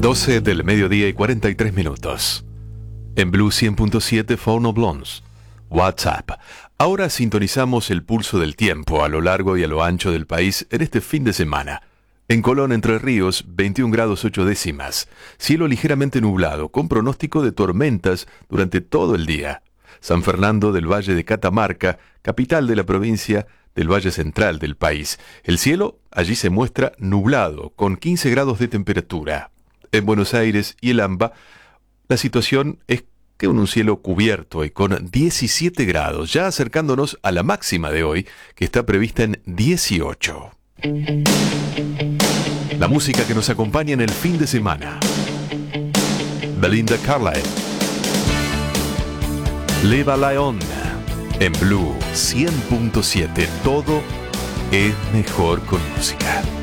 12 del mediodía y 43 minutos. En Blue 100.7 Phone of Blondes. WhatsApp. Ahora sintonizamos el pulso del tiempo a lo largo y a lo ancho del país en este fin de semana. En Colón, Entre Ríos, 21 grados 8 décimas. Cielo ligeramente nublado, con pronóstico de tormentas durante todo el día. San Fernando del Valle de Catamarca, capital de la provincia del Valle Central del país. El cielo allí se muestra nublado, con 15 grados de temperatura. En Buenos Aires y el AMBA, la situación es que un cielo cubierto y con 17 grados, ya acercándonos a la máxima de hoy, que está prevista en 18. La música que nos acompaña en el fin de semana. Belinda Carlisle. Leva la onda. En Blue 100.7, todo es mejor con música.